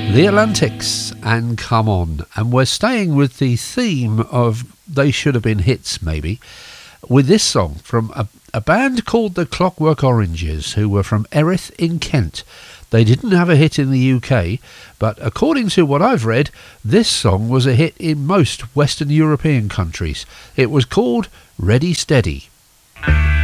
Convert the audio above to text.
The Atlantics and Come On, and we're staying with the theme of they should have been hits maybe with this song from a band called the Clockwork Oranges, who were from Erith in Kent. They didn't have a hit in the UK, but according to what I've read, this song was a hit in most Western European countries. It was called Ready Steady.